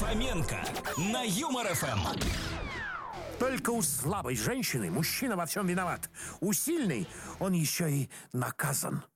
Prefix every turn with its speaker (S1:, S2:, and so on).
S1: Фоменко на Юмор ФМ.
S2: Только у слабой женщины мужчина во всем виноват. У сильной он еще и наказан.